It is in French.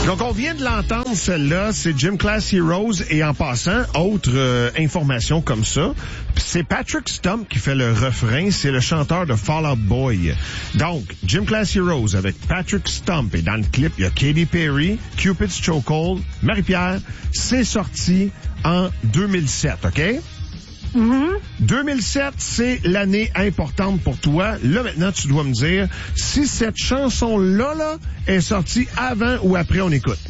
Donc, on vient de l'entendre, celle-là, c'est Gym Class Heroes. Et en passant, autre information comme ça, c'est Patrick Stump qui fait le refrain, c'est le chanteur de Fall Out Boy. Donc, Gym Class Heroes avec Patrick Stump. Et dans le clip, il y a Katy Perry, Cupid's Chokehold, Marie-Pierre. C'est sorti en 2007, OK? 2007, c'est l'année importante pour toi. Là, maintenant, tu dois me dire si cette chanson-là est sortie avant ou après on écoute.